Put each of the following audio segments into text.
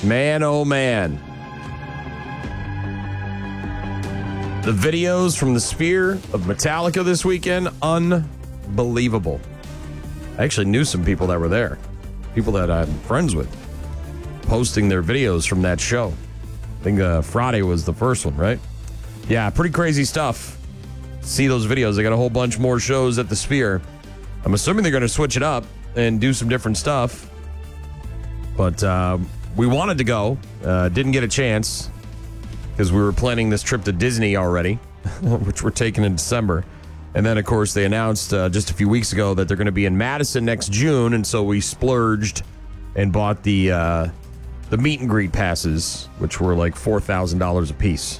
Man, oh man. The videos from the Sphere of Metallica this weekend, unbelievable. I actually knew some people that were there. People that I'm friends with. Posting their videos from that show. I think Friday was the first one, right? Yeah, pretty crazy stuff. See those videos. They got a whole bunch more shows at the Sphere. I'm assuming they're going to switch it up and do some different stuff. But we wanted to go. Didn't get a chance because we were planning this trip to Disney already, which we're taking in December. And then, of course, they announced just a few weeks ago that they're going to be in Madison next June. And so we splurged and bought the meet and greet passes, which were like $4,000 a piece.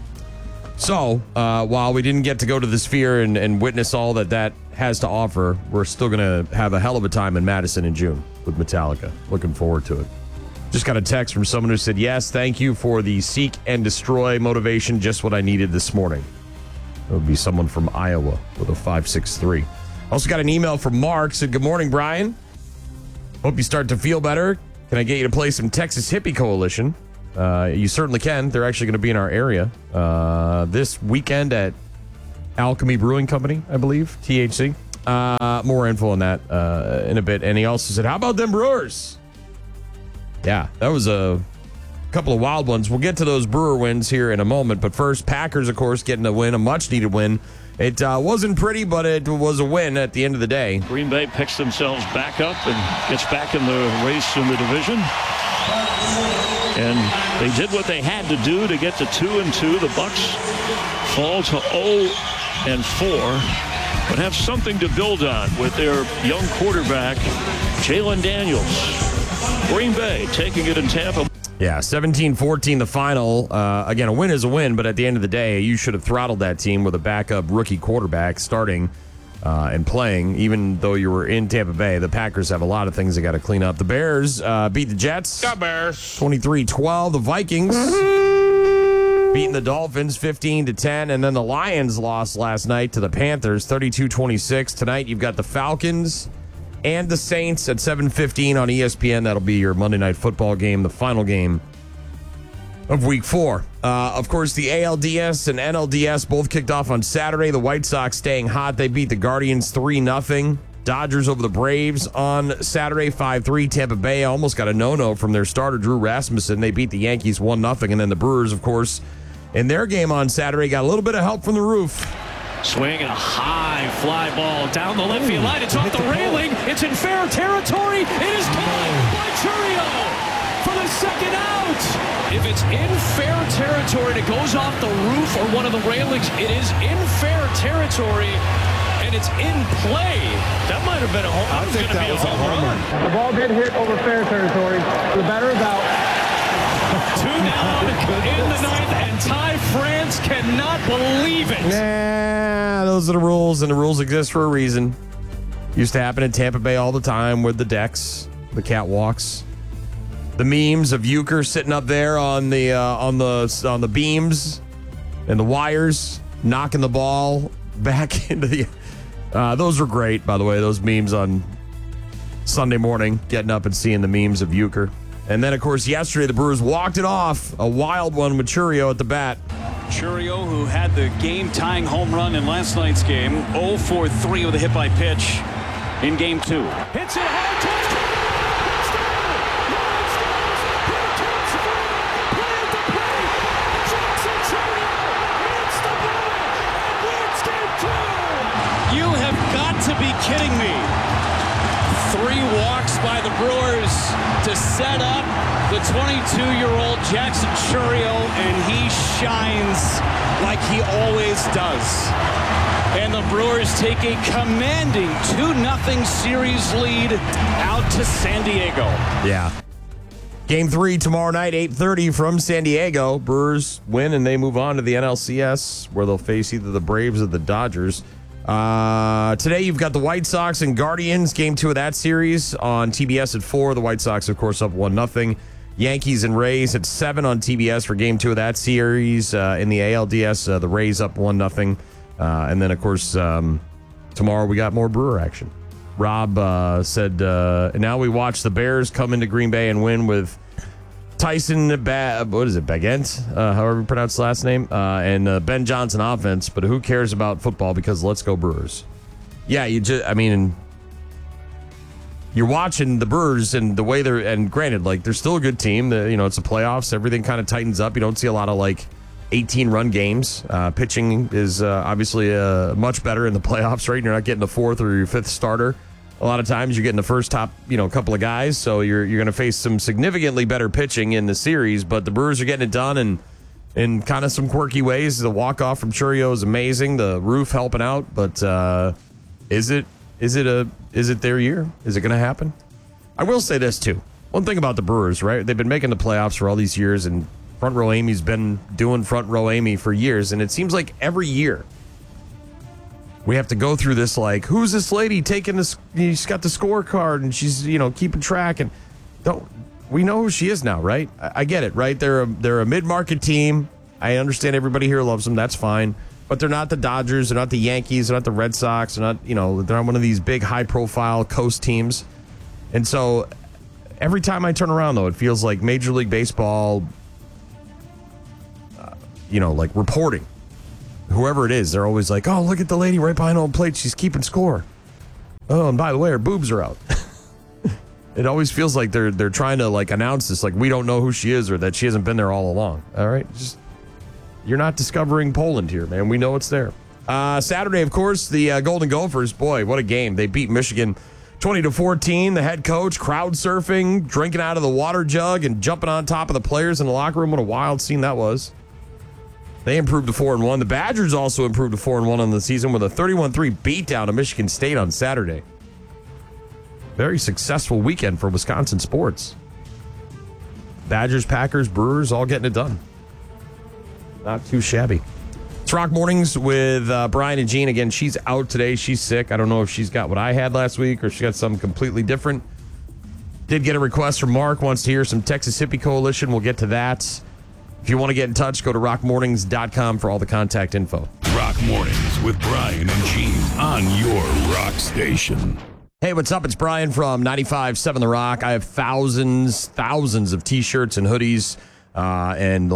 So while we didn't get to go to the Sphere and witness all that has to offer, we're still going to have a hell of a time in Madison in June with Metallica. Looking forward to it. Just got a text from someone who said, yes, thank you for the seek and destroy motivation. Just what I needed this morning. It would be someone from Iowa with a 563. Also got an email from Mark. Said, good morning, Brian. Hope you start to feel better. Can I get you to play some Texas Hippie Coalition? You certainly can. They're actually going to be in our area this weekend at Alchemy Brewing Company, I believe, THC. More info on that in a bit. And he also said, how about them Brewers? Yeah, that was a couple of wild ones. We'll get to those Brewer wins here in a moment. But first, Packers, of course, getting a win, a much-needed win. It wasn't pretty, but it was a win at the end of the day. Green Bay picks themselves back up and gets back in the race in the division. And they did what they had to do to get to 2-2. The Bucs fall to 0-4, but have something to build on with their young quarterback, Jalen Daniels. Green Bay taking it in Tampa. Yeah, 17-14 the final. Again, a win is a win, but at the end of the day, you should have throttled that team with a backup rookie quarterback starting and playing. Even though you were in Tampa Bay, the Packers have a lot of things they got to clean up. The Bears beat the Jets. Go Bears. 23-12. The Vikings beating the Dolphins 15-10. And then the Lions lost last night to the Panthers 32-26. Tonight, you've got the Falcons and the Saints at 7:15 on ESPN. That'll be your Monday Night Football game, the final game of Week 4. Of course, the ALDS and NLDS both kicked off on Saturday. The White Sox staying hot. They beat the Guardians 3-0. Dodgers over the Braves on Saturday, 5-3. Tampa Bay almost got a no-no from their starter, Drew Rasmussen. They beat the Yankees 1-0. And then the Brewers, of course, in their game on Saturday, got a little bit of help from the roof. Swing and a high fly ball down the left field line. It's off the railing. It's in fair territory. It is caught by Chourio for the second out. If it's in fair territory and it goes off the roof or one of the railings, it is in fair territory and it's in play. That might have been a home run. I think that was a home run. The ball did hit over fair territory. The batter is out. 2 down in the ninth, and Ty France cannot believe it. Nah, those are the rules, and the rules exist for a reason. Used to happen in Tampa Bay all the time with the decks, the catwalks, the memes of Euchre sitting up there on the beams and the wires, knocking the ball back into the. Those were great, by the way. Those memes on Sunday morning, getting up and seeing the memes of Euchre. And then, of course, yesterday, the Brewers walked it off. A wild one with Chourio at the bat. Chourio, who had the game-tying home run in last night's game, 0-for-3 with a hit by pitch in Game 2. Hits it hard, touchdown! You have got to be kidding me. 3 walks by the Brewers to set up the 22-year-old Jackson Chourio, and he shines like he always does. And the Brewers take a commanding 2-0 series lead out to San Diego. Yeah. Game 3 tomorrow night, 8:30 from San Diego. Brewers win, and they move on to the NLCS, where they'll face either the Braves or the Dodgers. Today, you've got the White Sox and Guardians, Game 2 of that series on TBS at 4. The White Sox, of course, up 1-0. Yankees and Rays at 7 on TBS for Game 2 of that series. In the ALDS, the Rays up 1-0. And then, of course, tomorrow we got more Brewer action. Rob said, now we watch the Bears come into Green Bay and win with Tyson, Bagent, however you pronounce the last name, and Ben Johnson offense. But who cares about football? Because let's go Brewers. Yeah, you're watching the Brewers and the way and granted, like, they're still a good team. It's the playoffs. Everything kind of tightens up. You don't see a lot of, 18-run games. Pitching is obviously much better in the playoffs, right? You're not getting the fourth or your fifth starter. A lot of times you're getting the first top, couple of guys. So you're going to face some significantly better pitching in the series. But the Brewers are getting it done in kind of some quirky ways. The walk-off from Chourio is amazing. The roof helping out. But is it their year? Is it going to happen? I will say this, too. One thing about the Brewers, right? They've been making the playoffs for all these years, and Front Row Amy's been doing Front Row Amy for years, and it seems like every year we have to go through this, who's this lady taking this? She's got the scorecard, and she's, keeping track, and we know who she is now, right? I get it, right? They're a mid-market team. I understand everybody here loves them. That's fine. But they're not the Dodgers. They're not the Yankees. They're not the Red Sox. They're not, they're not one of these big, high-profile coast teams. And so every time I turn around, though, it feels like Major League Baseball, reporting. Whoever it is, they're always like, oh, look at the lady right behind home plate. She's keeping score. Oh, and by the way, her boobs are out. It always feels like they're trying to, announce this, we don't know who she is or that she hasn't been there all along. All right? You're not discovering Poland here, man. We know it's there. Saturday, of course, the Golden Gophers. Boy, what a game. They beat Michigan 20-14. The head coach crowd surfing, drinking out of the water jug, and jumping on top of the players in the locker room. What a wild scene that was. They improved to 4-1. The Badgers also improved to 4-1 on the season with a 31-3 beatdown of Michigan State on Saturday. Very successful weekend for Wisconsin sports. Badgers, Packers, Brewers, all getting it done. Not too shabby. It's Rock Mornings with Brian and Jean. Again, she's out today. She's sick. I don't know if she's got what I had last week or she got something completely different. Did get a request from Mark. Wants to hear some Texas Hippie Coalition. We'll get to that. If you want to get in touch, go to rockmornings.com for all the contact info. Rock Mornings with Brian and Jean on your rock station. Hey, what's up? It's Brian from 95.7 The Rock. I have thousands of T-shirts and hoodies. And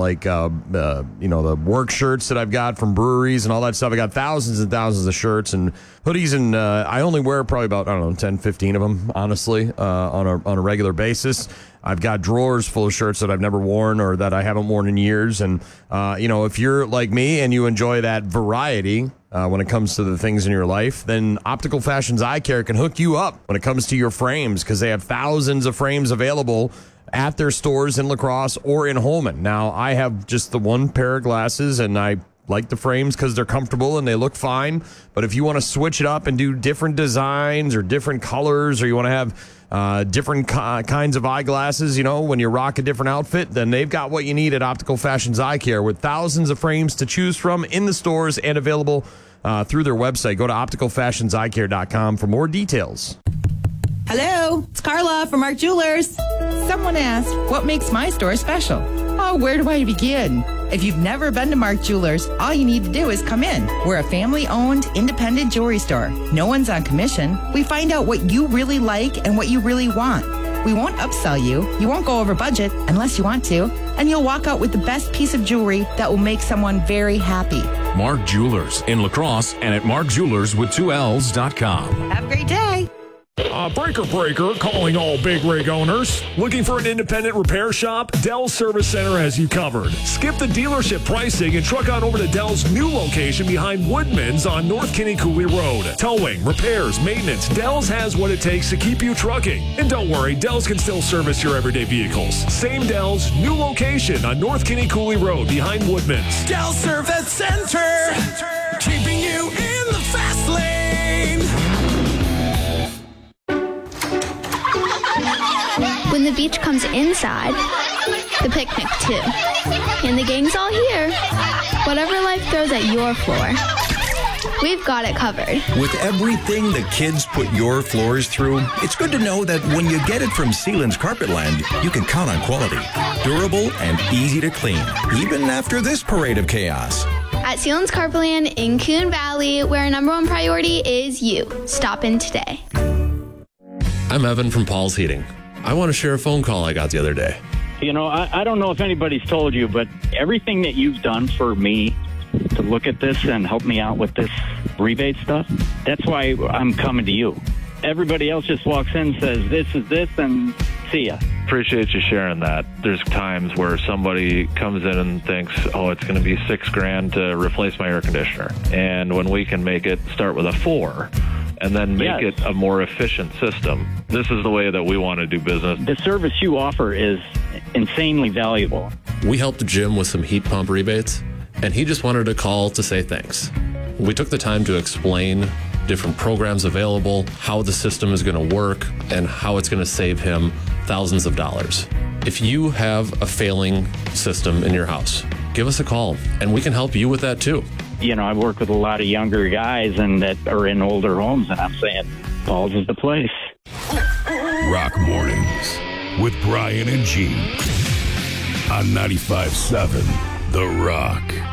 the work shirts that I've got from breweries and all that stuff. I got thousands and thousands of shirts and hoodies, and I only wear probably about, 10, 15 of them, honestly, on a regular basis. I've got drawers full of shirts that I've never worn or that I haven't worn in years. And, if you're like me and you enjoy that variety when it comes to the things in your life, then Optical Fashions Eye Care can hook you up when it comes to your frames because they have thousands of frames available at their stores in La Crosse or in Holman. Now, I have just the one pair of glasses, and I like the frames because they're comfortable and they look fine. But if you want to switch it up and do different designs or different colors, or you want to have different kinds of eyeglasses, when you rock a different outfit, then they've got what you need at Optical Fashions Eye Care with thousands of frames to choose from in the stores and available through their website. Go to opticalfashionseyecare.com for more details. Hello, it's Carla from Mark Jewelers. Someone asked, what makes my store special? Oh, where do I begin? If you've never been to Mark Jewelers, all you need to do is come in. We're a family-owned, independent jewelry store. No one's on commission. We find out what you really like and what you really want. We won't upsell you. You won't go over budget unless you want to. And you'll walk out with the best piece of jewelry that will make someone very happy. Mark Jewelers in La Crosse and at markjewelers.com. Have a great day. Breaker, calling all big rig owners. Looking for an independent repair shop? Dell's Service Center has you covered. Skip the dealership pricing and truck on over to Dell's new location behind Woodman's on North Kinney Cooley Road. Towing, repairs, maintenance, Dell's has what it takes to keep you trucking. And don't worry, Dell's can still service your everyday vehicles. Same Dell's, new location on North Kinney Cooley Road behind Woodman's. Dell Service Center, keeping you in the fast lane. When the beach comes inside, the picnic too. And the gang's all here. Whatever life throws at your floor, we've got it covered. With everything the kids put your floors through, it's good to know that when you get it from Sealand's Carpetland, you can count on quality, durable, and easy to clean, even after this parade of chaos. At Sealand's Carpetland in Coon Valley, where our number one priority is you. Stop in today. I'm Evan from Paul's Heating. I want to share a phone call I got the other day. You know, I don't know if anybody's told you, but everything that you've done for me to look at this and help me out with this rebate stuff, that's why I'm coming to you. Everybody else just walks in, says, this is this, and see ya. Appreciate you sharing that. There's times where somebody comes in and thinks, oh, it's going to be $6,000 to replace my air conditioner. And when we can make it start with a 4 and then make it a more efficient system, this is the way that we want to do business. The service you offer is insanely valuable. We helped Jim with some heat pump rebates, and he just wanted to call to say thanks. We took the time to explain different programs available, how the system is going to work, and how it's going to save him thousands of dollars. If you have a failing system in your house, give us a call, and we can help you with that too. You know, I work with a lot of younger guys and that are in older homes, and I'm saying, Paul's is the place. Rock Mornings with Brian and Gene on 95.7 The Rock.